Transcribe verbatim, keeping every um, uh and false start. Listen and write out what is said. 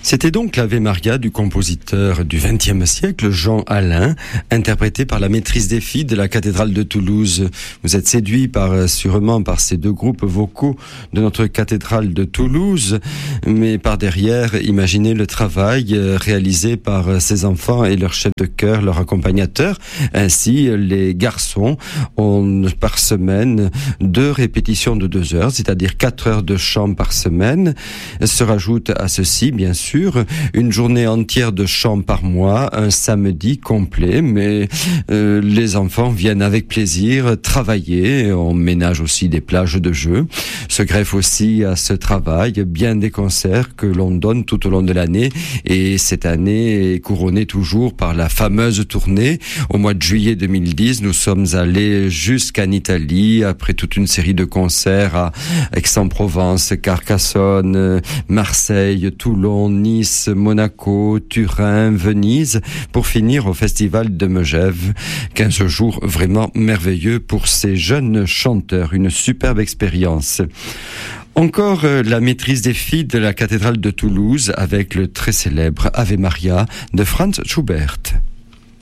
C'était donc l'Ave Maria du compositeur du vingtième siècle, Jean Alain, interprété par la maîtrise des filles de la cathédrale de Toulouse. Vous êtes séduits par, sûrement par ces deux groupes vocaux de notre cathédrale de Toulouse, mais par derrière, imaginez le travail réalisé par ces enfants et leur chef de chœur, leur accompagnateur. Ainsi, les garçons ont par semaine deux répétitions de deux heures, c'est-à-dire quatre heures de chant par semaine. Se rajoute à ceci, bien sûr, une journée entière de chant par mois, un samedi complet, mais euh, les enfants viennent avec plaisir travailler. On ménage aussi des plages de jeux. Se greffe aussi à ce travail bien des concerts que l'on donne tout au long de l'année, et cette année est couronnée toujours par la fameuse tournée. Au mois de juillet deux mille dix, nous sommes allés jusqu'en Italie après toute une série de concerts à Aix-en-Provence, Carcassonne, Marseille, Toulon, Nice, Monaco, Turin, Venise, pour finir au festival de Megève. quinze jours vraiment merveilleux pour ces jeunes chanteurs, une superbe expérience. Encore euh, la maîtrise des filles de la cathédrale de Toulouse avec le très célèbre Ave Maria de Franz Schubert.